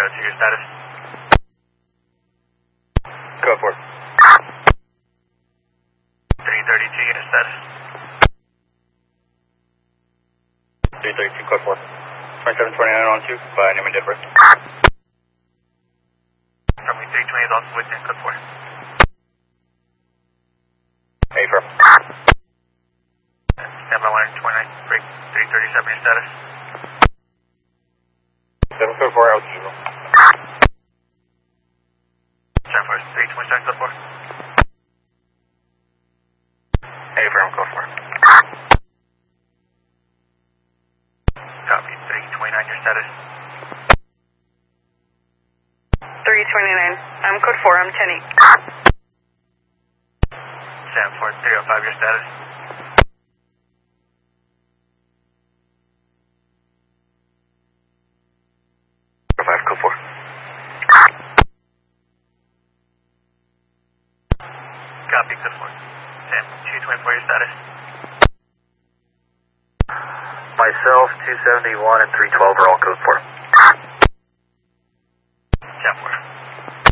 302, your status? Code 4. 332, unit status? 332, code 4. 2729 on 2 by name and Denver. From me 320 is also with you, code 4. Hey, firm. Stand by 129, break 337, your status? 744 out 0. 327, code 4. Hey, firm, code 4. Copy, 329, your status? 329. I'm code 4, I'm 10-8. 74305, your status? Code 4. Copy, code 4. 224, your status? Myself, 271 and 312 are all code 4.